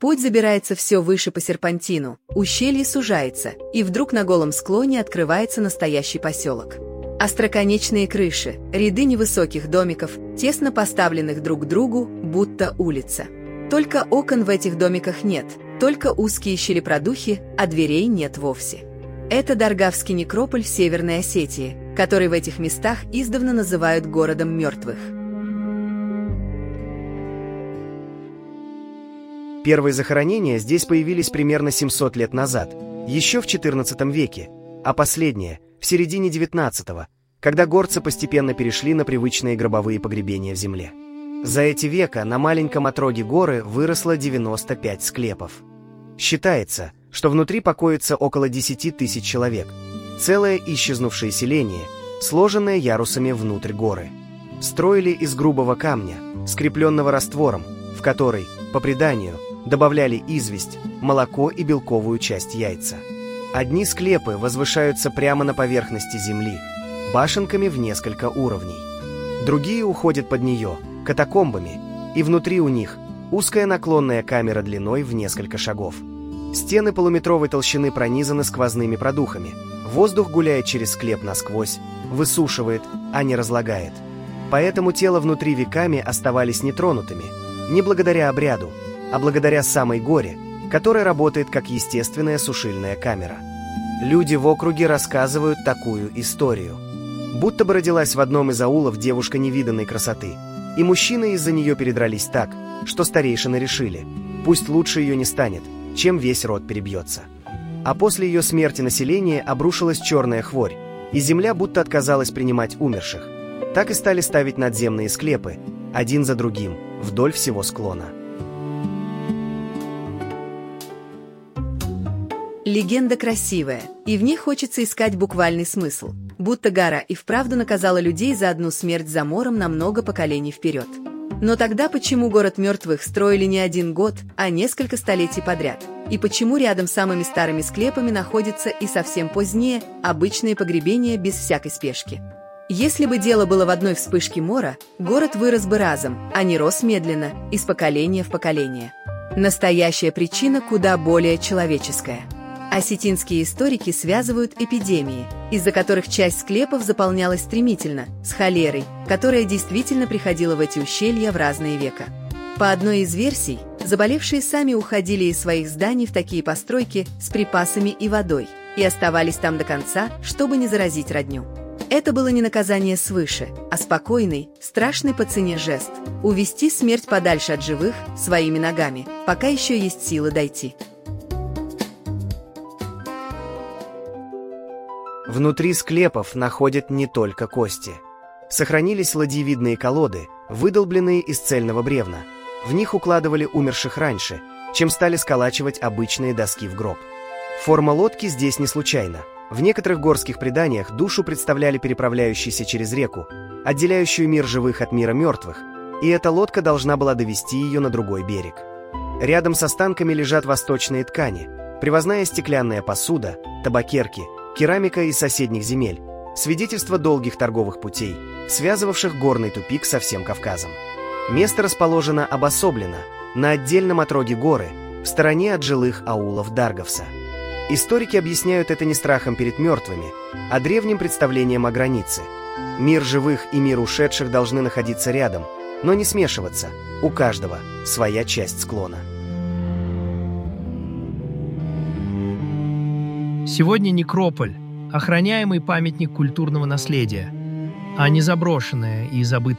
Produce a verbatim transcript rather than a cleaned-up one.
Путь забирается все выше по серпантину, ущелье сужается, и вдруг на голом склоне открывается настоящий поселок. Остроконечные крыши, ряды невысоких домиков, тесно поставленных друг к другу, будто улица. Только окон в этих домиках нет, только узкие щели-продухи, а дверей нет вовсе. Это Даргавский некрополь в Северной Осетии, который в этих местах издавна называют городом мертвых. Первые захоронения здесь появились примерно семьсот лет назад, еще в четырнадцатом веке, а последние – в середине девятнадцатого, когда горцы постепенно перешли на привычные гробовые погребения в земле. За эти века на маленьком отроге горы выросло девяносто пять склепов. Считается, что внутри покоится около десяти тысяч человек, целое исчезнувшее селение, сложенное ярусами внутрь горы. Строили из грубого камня, скрепленного раствором, в который, по преданию, добавляли известь, молоко и белковую часть яйца. Одни склепы возвышаются прямо на поверхности земли, башенками в несколько уровней. Другие уходят под нее, катакомбами, и внутри у них узкая наклонная камера длиной в несколько шагов. Стены полуметровой толщины пронизаны сквозными продухами. Воздух гуляет через склеп насквозь, высушивает, а не разлагает. Поэтому тела внутри веками оставались нетронутыми, не благодаря обряду, а благодаря самой горе, которая работает как естественная сушильная камера. Люди в округе рассказывают такую историю. Будто бы родилась в одном из аулов девушка невиданной красоты, и мужчины из-за нее передрались так, что старейшины решили, пусть лучше ее не станет, чем весь род перебьется. А после ее смерти население обрушилась черная хворь, и земля будто отказалась принимать умерших. Так и стали ставить надземные склепы, один за другим, вдоль всего склона. Легенда красивая, и в ней хочется искать буквальный смысл, будто гора и вправду наказала людей за одну смерть замором на много поколений вперед. Но тогда почему город мертвых строили не один год, а несколько столетий подряд? И почему рядом с самыми старыми склепами находятся и совсем позднее обычные погребения без всякой спешки? Если бы дело было в одной вспышке мора, город вырос бы разом, а не рос медленно, из поколения в поколение. Настоящая причина куда более человеческая. Осетинские историки связывают эпидемии, из-за которых часть склепов заполнялась стремительно, с холерой, которая действительно приходила в эти ущелья в разные века. По одной из версий, заболевшие сами уходили из своих зданий в такие постройки с припасами и водой и оставались там до конца, чтобы не заразить родню. Это было не наказание свыше, а спокойный, страшный по цене жест – увести смерть подальше от живых своими ногами, пока еще есть силы дойти. Внутри склепов находят не только кости. Сохранились ладьевидные колоды, выдолбленные из цельного бревна. В них укладывали умерших раньше, чем стали сколачивать обычные доски в гроб. Форма лодки здесь не случайна. В некоторых горских преданиях душу представляли переправляющейся через реку, отделяющую мир живых от мира мертвых, и эта лодка должна была довести ее на другой берег. Рядом с останками лежат восточные ткани, привозная стеклянная посуда, табакерки, керамика из соседних земель, свидетельство долгих торговых путей, связывавших горный тупик со всем Кавказом. Место расположено обособленно, на отдельном отроге горы, в стороне от жилых аулов Дарговса. Историки объясняют это не страхом перед мертвыми, а древним представлением о границе. Мир живых и мир ушедших должны находиться рядом, но не смешиваться, у каждого своя часть склона. Сегодня некрополь – охраняемый памятник культурного наследия, а не заброшенное и забытое